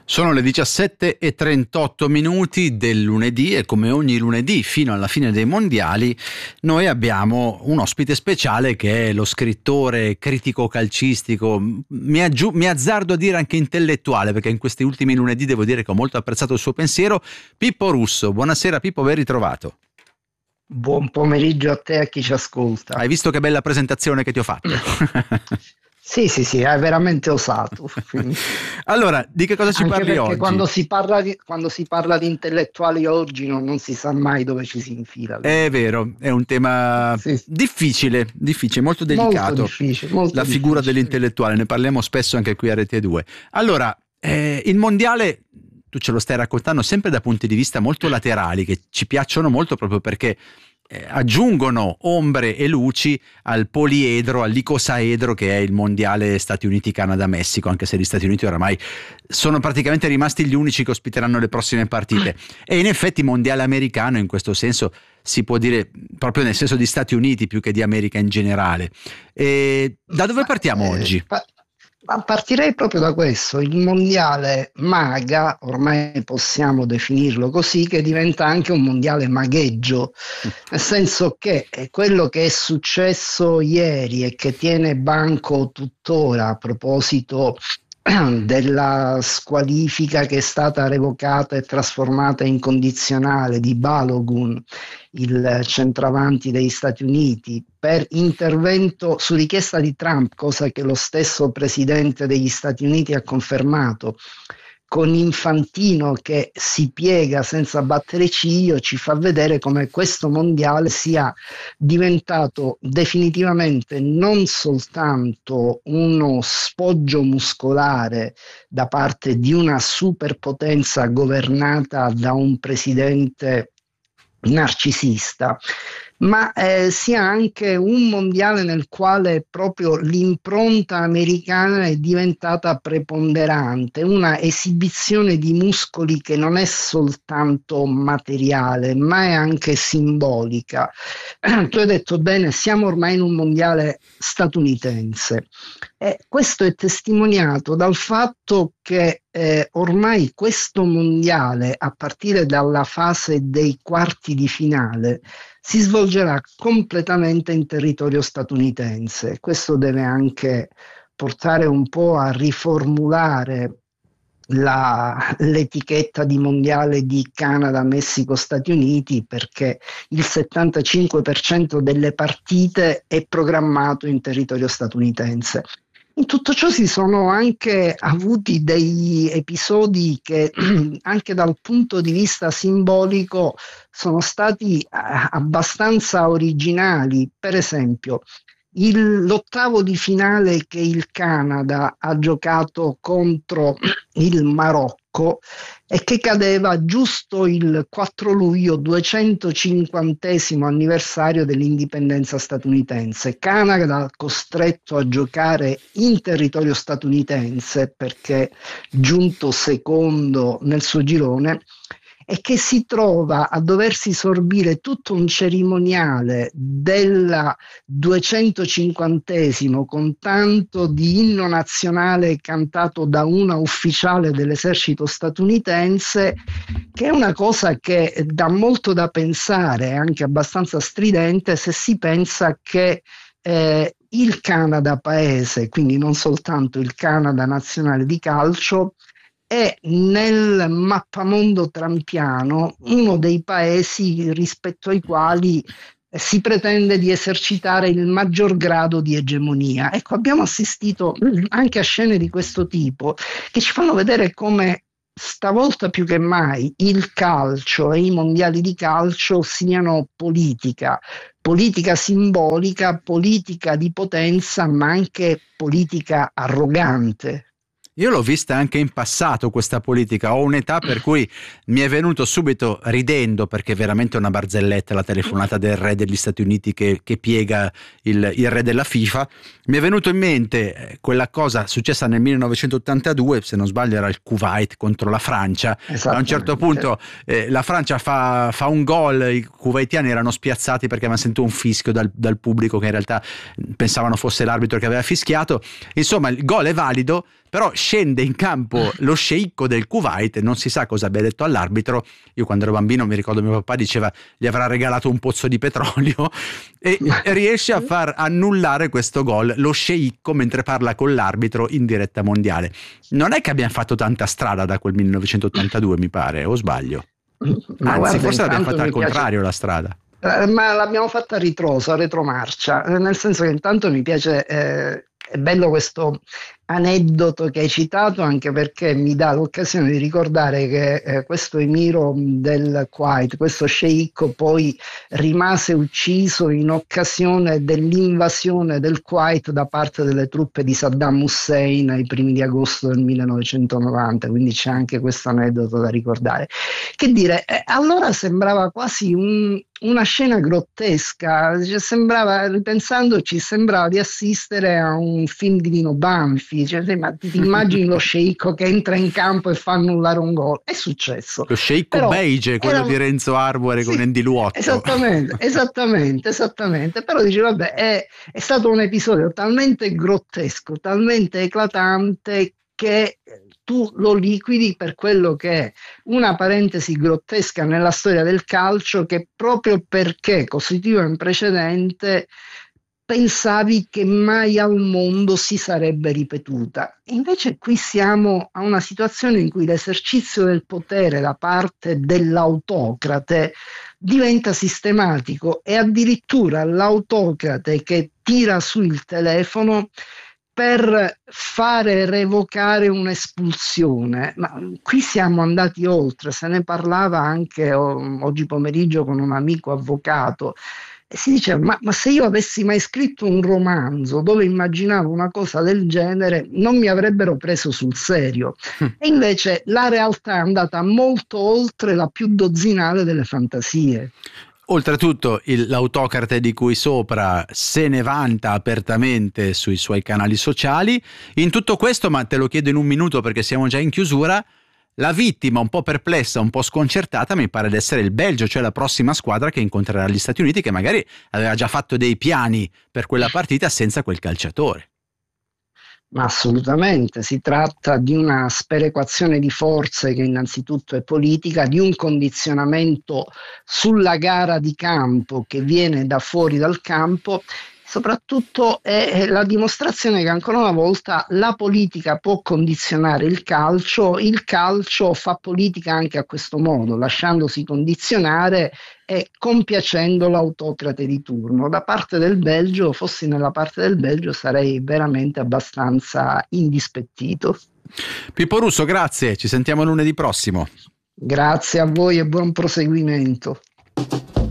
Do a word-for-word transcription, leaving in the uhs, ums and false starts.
Sono le diciassette e trentotto minuti del lunedì e come ogni lunedì fino alla fine dei mondiali noi abbiamo un ospite speciale che è lo scrittore critico calcistico, mi, aggiu- mi azzardo a dire anche intellettuale, perché in questi ultimi lunedì devo dire che ho molto apprezzato il suo pensiero, Pippo Russo. Buonasera Pippo, ben ritrovato. Buon pomeriggio a te e a chi ci ascolta. Hai visto che bella presentazione che ti ho fatto? Sì, sì, sì, hai veramente osato. Allora, di che cosa ci Anche parli perché oggi? Quando si parla di, quando si parla di intellettuali oggi non, non si sa mai dove ci si infila. È vero, è un tema sì. difficile, difficile, molto delicato. Molto difficile, molto La figura difficile. dell'intellettuale, ne parliamo spesso anche qui a Rete due. Allora, eh, il mondiale, tu ce lo stai raccontando sempre da punti di vista molto laterali, che ci piacciono molto proprio perché eh, aggiungono ombre e luci al poliedro, all'icosaedro che è il mondiale Stati Uniti-Canada-Messico, anche se gli Stati Uniti oramai sono praticamente rimasti gli unici che ospiteranno le prossime partite. E in effetti mondiale americano in questo senso si può dire proprio nel senso di Stati Uniti più che di America in generale. E da dove partiamo Eh, oggi? pa- Ma partirei proprio da questo, il mondiale maga, ormai possiamo definirlo così, che diventa anche un mondiale magheggio, nel senso che è quello che è successo ieri e che tiene banco tuttora a proposito della squalifica che è stata revocata e trasformata in condizionale di Balogun, il centravanti degli Stati Uniti, per intervento su richiesta di Trump, cosa che lo stesso presidente degli Stati Uniti ha confermato, con Infantino che si piega senza battere ciglio, ci fa vedere come questo mondiale sia diventato definitivamente non soltanto uno sfoggio muscolare da parte di una superpotenza governata da un presidente narcisista, ma eh, sia anche un mondiale nel quale proprio l'impronta americana è diventata preponderante, una esibizione di muscoli che non è soltanto materiale, ma è anche simbolica. Tu hai detto bene, siamo ormai in un mondiale statunitense e questo è testimoniato dal fatto che eh, ormai questo mondiale, a partire dalla fase dei quarti di finale, si svolgerà completamente in territorio statunitense. Questo deve anche portare un po' a riformulare la, l'etichetta di mondiale di Canada, Messico, Stati Uniti, perché il settantacinque per cento delle partite è programmato in territorio statunitense. In tutto ciò si sono anche avuti degli episodi che anche dal punto di vista simbolico sono stati abbastanza originali. Per esempio, il, l'ottavo di finale che il Canada ha giocato contro il Marocco e che cadeva giusto il quattro luglio, duecentocinquantesimo anniversario dell'indipendenza statunitense. Canada costretto a giocare in territorio statunitense perché giunto secondo nel suo girone, e che si trova a doversi sorbire tutto un cerimoniale del duecentocinquantesimo con tanto di inno nazionale cantato da una ufficiale dell'esercito statunitense, che è una cosa che dà molto da pensare, è anche abbastanza stridente se si pensa che eh, il Canada paese, quindi non soltanto il Canada nazionale di calcio, è nel mappamondo trampiano uno dei paesi rispetto ai quali si pretende di esercitare il maggior grado di egemonia. Ecco, abbiamo assistito anche a scene di questo tipo che ci fanno vedere come stavolta più che mai il calcio e i mondiali di calcio siano politica, politica simbolica, politica di potenza, ma anche politica arrogante. Io l'ho vista anche in passato questa politica, ho un'età per cui mi è venuto subito ridendo, perché è veramente una barzelletta la telefonata del re degli Stati Uniti che, che piega il, il re della FIFA. Mi è venuto in mente quella cosa successa nel millenovecentottantadue, se non sbaglio era il Kuwait contro la Francia. A un certo punto eh, la Francia fa, fa un gol, i kuwaitiani erano spiazzati perché avevano sentito un fischio dal, dal pubblico che in realtà pensavano fosse l'arbitro che aveva fischiato. Insomma, il gol è valido, però scende in campo lo sceicco del Kuwait, non si sa cosa abbia detto all'arbitro. Io quando ero bambino mi ricordo mio papà diceva gli avrà regalato un pozzo di petrolio, e riesce a far annullare questo gol lo sceicco mentre parla con l'arbitro in diretta mondiale. Non è che abbiamo fatto tanta strada da quel millenovecentottantadue, mi pare, o sbaglio? Ma Anzi, guarda, forse l'abbiamo intanto fatta al mi piace- contrario la strada. Eh, ma l'abbiamo fatta a ritroso, a retromarcia, eh, nel senso che intanto mi piace, eh, è bello questo aneddoto che hai citato, anche perché mi dà l'occasione di ricordare che eh, questo emiro del Kuwait, questo sceicco, poi rimase ucciso in occasione dell'invasione del Kuwait da parte delle truppe di Saddam Hussein ai primi di agosto del millenovecentonovanta, quindi c'è anche questo aneddoto da ricordare. Che dire, eh, allora sembrava quasi un una scena grottesca, cioè, sembrava, ripensandoci, sembrava di assistere a un film di Nino Banfi, cioè, ma ti, ti immagini lo sceicco che entra in campo e fa annullare un gol? È successo. Lo sceicco Però beige, quello era- di Renzo Arbore con sì, Andy Luotto. esattamente, esattamente, esattamente. Però dice, vabbè, è, è stato un episodio talmente grottesco, talmente eclatante che tu lo liquidi per quello che è una parentesi grottesca nella storia del calcio, che proprio perché costituiva un precedente pensavi che mai al mondo si sarebbe ripetuta. Invece qui siamo a una situazione in cui l'esercizio del potere da parte dell'autocrate diventa sistematico, e addirittura l'autocrate che tira su il telefono per fare revocare un'espulsione. Ma qui siamo andati oltre, se ne parlava anche o- oggi pomeriggio con un amico avvocato, e si diceva, ma, ma se io avessi mai scritto un romanzo dove immaginavo una cosa del genere, non mi avrebbero preso sul serio. E invece la realtà è andata molto oltre la più dozzinale delle fantasie. Oltretutto il- l'autocrate di cui sopra se ne vanta apertamente sui suoi canali sociali. In tutto questo, ma te lo chiedo in un minuto perché siamo già in chiusura, la vittima un po' perplessa, un po' sconcertata mi pare di essere il Belgio, cioè la prossima squadra che incontrerà gli Stati Uniti, che magari aveva già fatto dei piani per quella partita senza quel calciatore. Ma assolutamente, si tratta di una sperequazione di forze che innanzitutto è politica, di un condizionamento sulla gara di campo che viene da fuori dal campo. Soprattutto è la dimostrazione che ancora una volta la politica può condizionare il calcio, il calcio fa politica anche a questo modo, lasciandosi condizionare e compiacendo l'autocrate di turno. Da parte del Belgio, fossi nella parte del Belgio, sarei veramente abbastanza indispettito. Pippo Russo, grazie, ci sentiamo lunedì prossimo. Grazie a voi e buon proseguimento.